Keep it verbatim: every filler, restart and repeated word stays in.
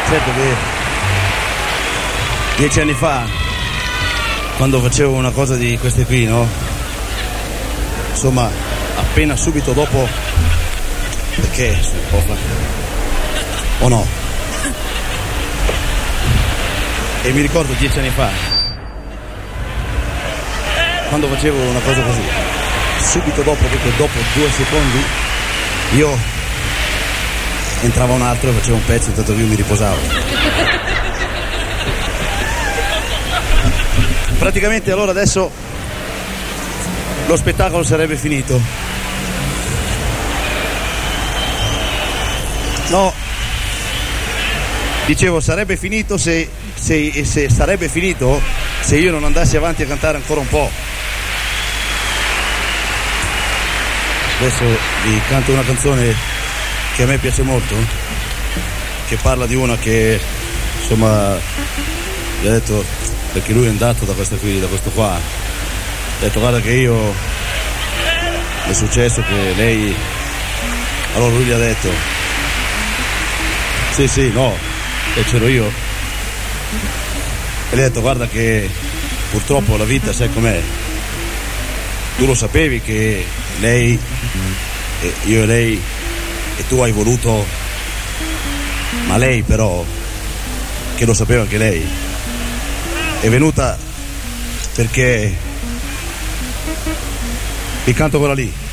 Certo che dieci anni fa, quando facevo una cosa di queste qui, no? Insomma, appena subito dopo, perché sono un po' fra... o no? E mi ricordo dieci anni fa, quando facevo una cosa così, subito dopo, proprio dopo due secondi, io entrava un altro e facevo un pezzo, intanto io mi riposavo. Praticamente allora adesso lo spettacolo sarebbe finito. No, dicevo sarebbe finito se, se, se sarebbe finito se io non andassi avanti a cantare ancora un po'. Adesso vi canto una canzone che a me piace molto, che parla di una che insomma gli ha detto, perché lui è andato da questa qui, da questo qua, ha detto guarda che io è successo che lei, allora lui gli ha detto sì sì no, e c'ero io, e gli ha detto guarda che purtroppo la vita sai com'è, tu lo sapevi che lei, e io e lei, e tu hai voluto, ma lei però, che lo sapeva anche lei, è venuta perché vi canto quella lì.